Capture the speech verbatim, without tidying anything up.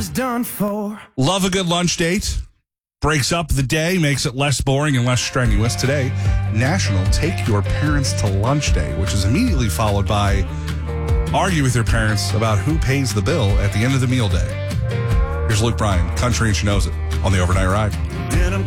was done for. Love a good lunch date. Breaks up the day, makes it less boring and less strenuous. Today, National Take Your Parents to Lunch Day, which is immediately followed by argue with your parents about who pays the bill at the end of the meal day. Here's Luke Bryan, Country and She Knows It, on the Overnight Ride.